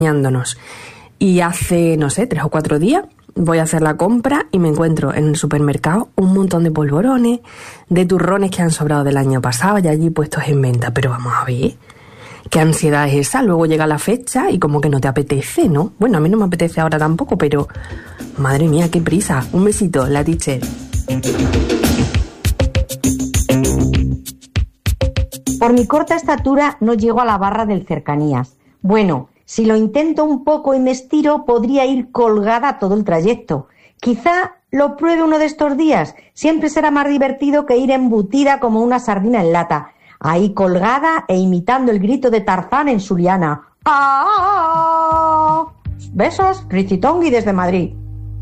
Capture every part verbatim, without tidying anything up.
acompañándonos. Y hace, no sé, tres o cuatro días voy a hacer la compra y me encuentro en el supermercado un montón de polvorones, de turrones que han sobrado del año pasado y allí puestos en venta. Pero vamos a ver, ¿qué ansiedad es esa? Luego llega la fecha y como que no te apetece, ¿no? Bueno, a mí no me apetece ahora tampoco, pero madre mía, qué prisa. Un besito, la teacher. Por mi corta estatura no llego a la barra del Cercanías. Bueno, si lo intento un poco y me estiro, podría ir colgada todo el trayecto. Quizá lo pruebe uno de estos días. Siempre será más divertido que ir embutida como una sardina en lata. Ahí colgada e imitando el grito de Tarzán en su liana. ¡Ah! Besos, Richitongui desde Madrid.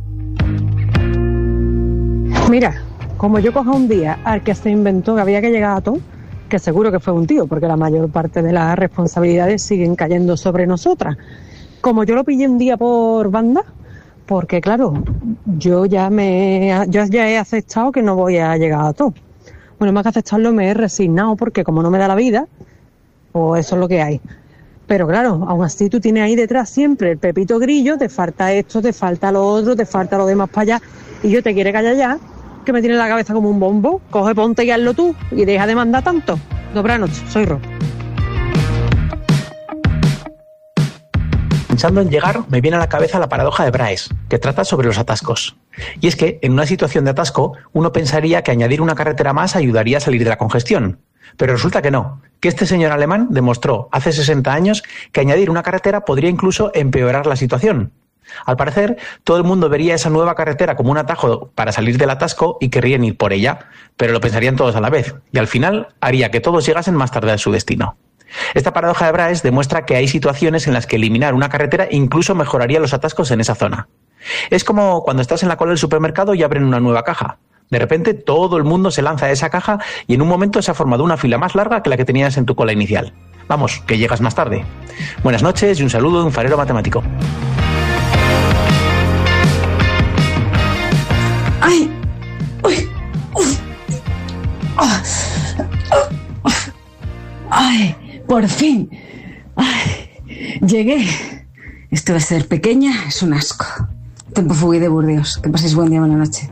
Mira, como yo coja un día al que se inventó que había que llegar a todo, que seguro que fue un tío, porque la mayor parte de las responsabilidades siguen cayendo sobre nosotras. Como yo lo pillé un día por banda, porque claro, yo ya me yo ya he aceptado que no voy a llegar a todo. Bueno, más que aceptarlo me he resignado, porque como no me da la vida, pues eso es lo que hay. Pero claro, aún así tú tienes ahí detrás siempre el pepito grillo, te falta esto, te falta lo otro, te falta lo demás para allá, y yo te quiere callar ya, que me tiene la cabeza como un bombo. Coge, ponte y hazlo tú y deja de mandar tanto. Dobrá noche, soy Ro. Pensando en llegar, me viene a la cabeza la paradoja de Braes, que trata sobre los atascos. Y es que, en una situación de atasco, uno pensaría que añadir una carretera más ayudaría a salir de la congestión. Pero resulta que no, que este señor alemán demostró hace sesenta años que añadir una carretera podría incluso empeorar la situación. Al parecer, todo el mundo vería esa nueva carretera como un atajo para salir del atasco y querrían ir por ella, pero lo pensarían todos a la vez, y al final haría que todos llegasen más tarde a su destino. Esta paradoja de Braes demuestra que hay situaciones en las que eliminar una carretera incluso mejoraría los atascos en esa zona. Es como cuando estás en la cola del supermercado y abren una nueva caja. De repente todo el mundo se lanza a esa caja y en un momento se ha formado una fila más larga que la que tenías en tu cola inicial. Vamos, que llegas más tarde. Buenas noches y un saludo de un farero matemático. ¡Ay! ¡Uy! ¡Uf! ¡Ah! ¡Ah! ¡Ay! ¡Por fin! ¡Ay! Llegué. Esto de ser pequeña es un asco. Tempo fugui de Burdeos. Que paséis buen día, buena noche.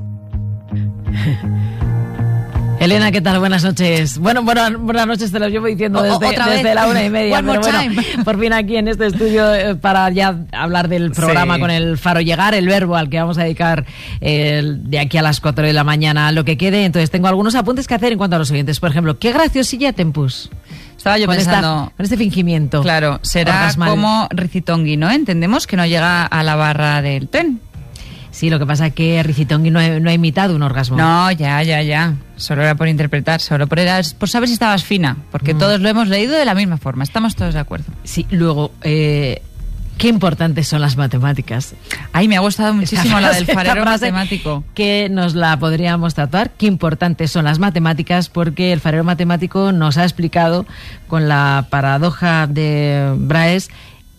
Elena, ¿qué tal? Buenas noches. Bueno, buenas, buenas noches, te lo llevo diciendo desde, desde la una y media. Pero bueno, por fin aquí en este estudio eh, para ya hablar del programa sí. Con el Faro Llegar, el verbo al que vamos a dedicar eh, de aquí a las cuatro de la mañana lo que quede. Entonces tengo algunos apuntes que hacer en cuanto a los oyentes. Por ejemplo, qué graciosilla Tempus. Estaba yo con pensando... Esta, con este fingimiento. Claro, será orgasmal. Como Richitongui, ¿no? Entendemos que no llega a la barra del tren. Sí, lo que pasa es que Richitongui no ha, no ha imitado un orgasmo. No, ya, ya, ya. Solo era por interpretar, solo por, era, por saber si estabas fina. Porque mm. todos lo hemos leído de la misma forma. Estamos todos de acuerdo. Sí, luego... Eh, qué importantes son las matemáticas. Ay, me ha gustado muchísimo la del farero matemático. Que nos la podríamos tatuar. Qué importantes son las matemáticas, porque el farero matemático nos ha explicado con la paradoja de Braes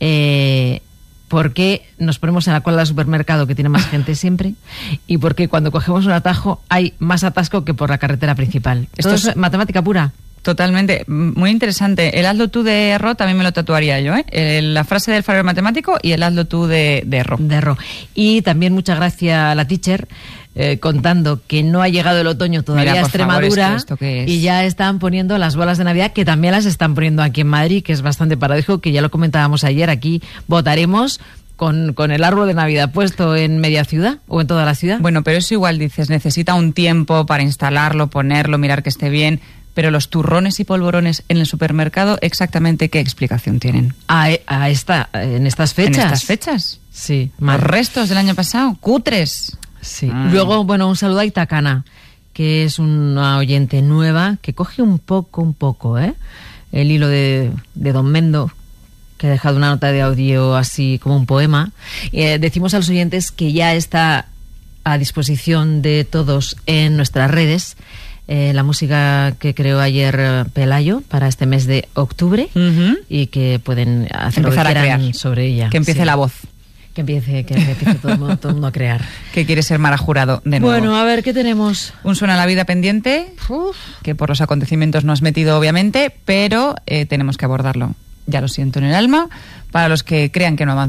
eh, por qué nos ponemos en la cola del supermercado, que tiene más gente siempre, y por qué cuando cogemos un atajo hay más atasco que por la carretera principal. Esto es matemática pura. Totalmente, muy interesante. El hazlo tú de Ro también me lo tatuaría yo, ¿eh? El, la frase del farero matemático y el hazlo tú de, de Ro. De Ro. Y también muchas gracias a la teacher eh, contando que no ha llegado el otoño todavía Mira, a Extremadura favor, ¿esto, esto qué es? Y ya están poniendo las bolas de Navidad, que también las están poniendo aquí en Madrid, que es bastante paradójico, que ya lo comentábamos ayer. Aquí votaremos con, con el árbol de Navidad puesto en media ciudad o en toda la ciudad. Bueno, pero eso igual dices, necesita un tiempo para instalarlo, ponerlo, mirar que esté bien. Pero los turrones y polvorones en el supermercado, ¿exactamente qué explicación tienen? A, a esta, en estas fechas. ¿En estas fechas? Sí. Los restos del año pasado, cutres. Sí. Ah. Luego, bueno, un saludo a Itacana, que es una oyente nueva, que coge un poco, un poco, ¿eh? El hilo de, de Don Mendo, que ha dejado una nota de audio así como un poema. Eh, decimos a los oyentes que ya está a disposición de todos en nuestras redes. Eh, la música que creó ayer Pelayo para este mes de octubre uh-huh. y que pueden hacer lo que quieran sobre ella. Que empiece sí. la voz. Que empiece, que empiece todo el mundo, todo el mundo a crear. Que quiere ser Mara Jurado de nuevo. Bueno, a ver, ¿qué tenemos? Un Suena la Vida pendiente, Uf. que por los acontecimientos no has metido obviamente, pero eh, tenemos que abordarlo. ya lo siento en el alma. Para los que crean que no avanza